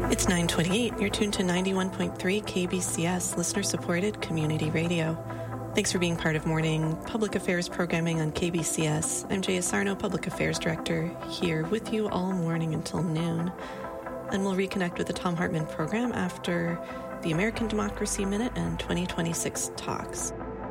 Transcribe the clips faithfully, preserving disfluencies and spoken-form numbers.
It's nine twenty-eight. You're tuned to ninety-one point three K B C S, listener-supported community radio. Thanks for being part of morning public affairs programming on K B C S. I'm Jaya Sarno, Public Affairs Director, here with you all morning until noon. And we'll reconnect with the Thom Hartmann program after the American Democracy Minute and twenty twenty-six talks.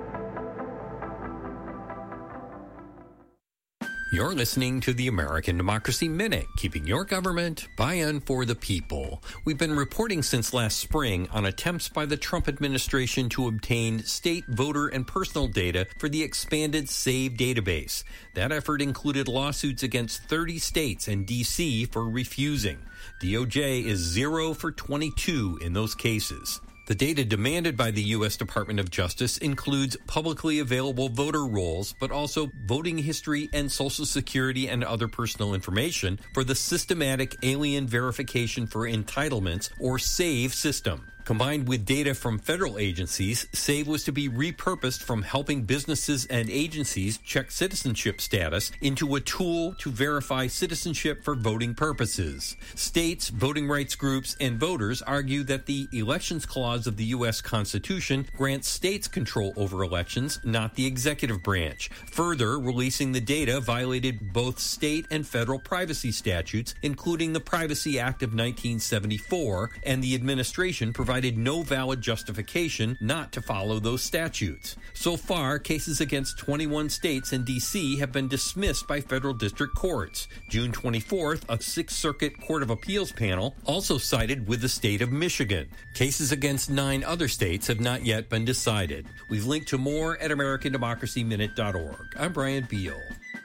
You're listening to the American Democracy Minute, keeping your government by and for the people. We've been reporting since last spring on attempts by the Trump administration to obtain state voter and personal data for the expanded SAVE database. That effort included lawsuits against thirty states and D C for refusing. D O J is zero for twenty-two in those cases. The data demanded by the U S Department of Justice includes publicly available voter rolls, but also voting history and Social Security and other personal information for the Systematic Alien Verification for Entitlements, or SAVE system. Combined with data from federal agencies, SAVE was to be repurposed from helping businesses and agencies check citizenship status into a tool to verify citizenship for voting purposes. States, voting rights groups, and voters argue that the Elections Clause of the U S Constitution grants states control over elections, not the executive branch. Further, releasing the data violated both state and federal privacy statutes, including the Privacy Act of nineteen seventy-four, and the administration provided provided no valid justification not to follow those statutes. So far, cases against twenty-one states and D C have been dismissed by federal district courts. June twenty-fourth, a Sixth Circuit Court of Appeals panel also sided with the state of Michigan. Cases against nine other states have not yet been decided. We've linked to more at American Democracy Minute dot org. I'm Brian Beal.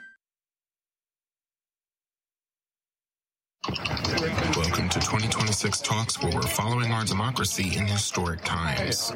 Welcome to twenty twenty-six Talks, where we're following our democracy in historic times.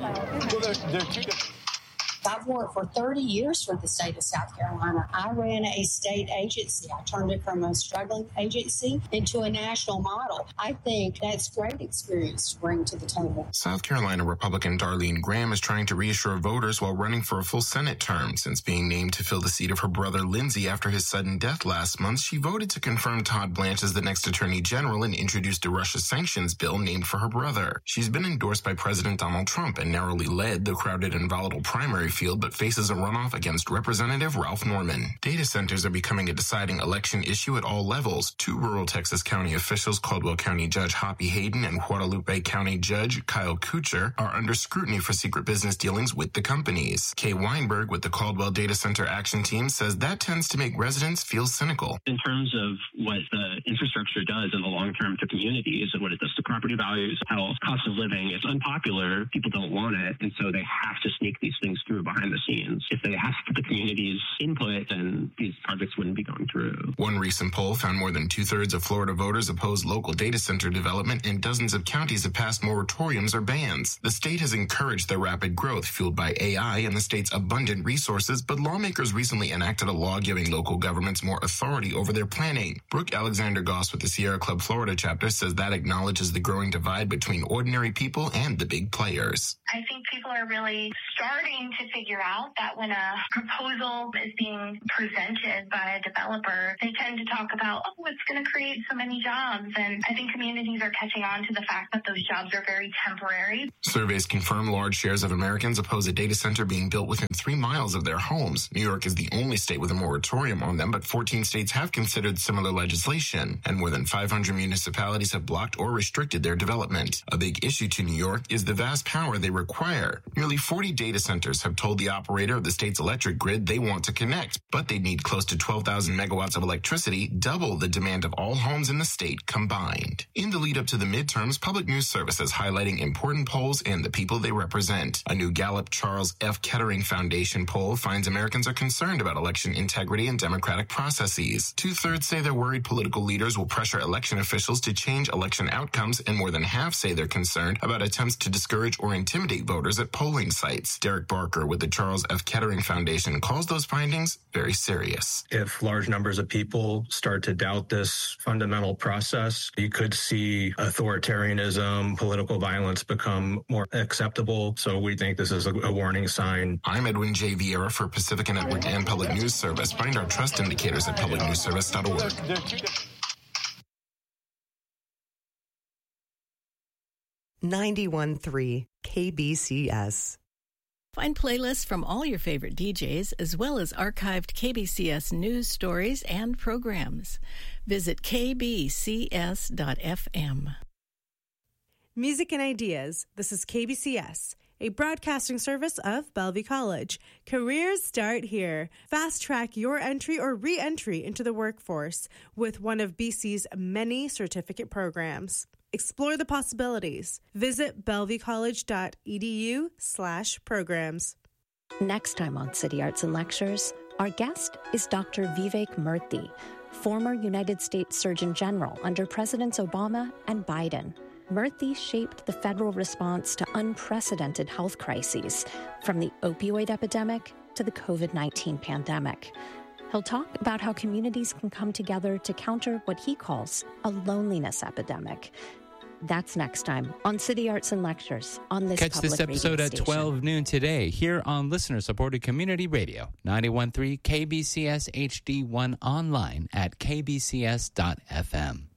I've worked for thirty years for the state of South Carolina. I ran a state agency. I turned it from a struggling agency into a national model. I think that's great experience to bring to the table. South Carolina Republican Darlene Graham is trying to reassure voters while running for a full Senate term. Since being named to fill the seat of her brother Lindsey after his sudden death last month, she voted to confirm Todd Blanche as the next Attorney General and introduced a Russia sanctions bill named for her brother. She's been endorsed by President Donald Trump and narrowly led the crowded and volatile primary field, but faces a runoff against Representative Ralph Norman. Data centers are becoming a deciding election issue at all levels. Two rural Texas County officials, Caldwell County Judge Hoppy Hayden and Guadalupe County Judge Kyle Kuchar, are under scrutiny for secret business dealings with the companies. Kay Weinberg with the Caldwell Data Center Action Team says that tends to make residents feel cynical. In terms of what the infrastructure does in the long term to communities and what it does to property values, how cost of living is unpopular, people don't want it, and so they have to sneak these things through behind the scenes. If they asked the community's input, then these projects wouldn't be going through. One recent poll found more than two-thirds of Florida voters oppose local data center development, and dozens of counties have passed moratoriums or bans. The state has encouraged their rapid growth, fueled by A I and the state's abundant resources, but lawmakers recently enacted a law giving local governments more authority over their planning. Brooke Alexander Goss with the Sierra Club Florida chapter says that acknowledges the growing divide between ordinary people and the big players. I think people are really starting to figure out that when a proposal is being presented by a developer, they tend to talk about, oh, it's going to create so many jobs. And I think communities are catching on to the fact that those jobs are very temporary. Surveys confirm large shares of Americans oppose a data center being built within three miles of their homes. New York is the only state with a moratorium on them, but fourteen states have considered similar legislation, and more than five hundred municipalities have blocked or restricted their development. A big issue to New York is the vast power they require. Nearly forty data centers have told the operator of the state's electric grid they want to connect, but they need close to twelve thousand megawatts of electricity, double the demand of all homes in the state combined. In the lead up to the midterms, Public News Service is highlighting important polls and the people they represent. A new Gallup Charles F. Kettering Foundation poll finds Americans are concerned about election integrity and democratic processes. Two-thirds say they're worried political leaders will pressure election officials to change election outcomes, and more than half say they're concerned about attempts to discourage or intimidate voters at polling sites. Derek Barker with the Charles F. Kettering Foundation calls those findings very serious. If large numbers of people start to doubt this fundamental process, you could see authoritarianism, political violence become more acceptable. So we think this is a, a warning sign. I'm Edwin J. Vieira for Pacifica Network and Public News Service. Find our trust indicators at public news service dot org. ninety-one point three K B C S. Find playlists from all your favorite D Js, as well as archived K B C S news stories and programs. Visit k b c s dot f m. Music and Ideas. This is K B C S, a broadcasting service of Bellevue College. Careers start here. Fast track your entry or re-entry into the workforce with one of B C's many certificate programs. Explore the possibilities. Visit bellevuecollege.edu slash programs. Next time on City Arts and Lectures, our guest is Doctor Vivek Murthy, former United States Surgeon General under Presidents Obama and Biden. Murthy shaped the federal response to unprecedented health crises, from the opioid epidemic to the covid nineteen pandemic. He'll talk about how communities can come together to counter what he calls a loneliness epidemic. That's next time on City Arts and Lectures on this Catch public this episode radio at station. twelve noon today here on listener-supported community radio, ninety-one point three K B C S H D one, online at k b c s dot f m.